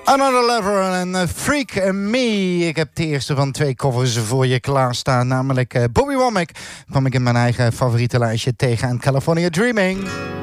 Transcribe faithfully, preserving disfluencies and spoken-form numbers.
Another Lover en uh, Freak Me. Ik heb de eerste van twee covers voor je klaarstaan. Namelijk uh, Bobby Womack. Kwam ik in mijn eigen favoriete lijstje tegen aan California Dreaming.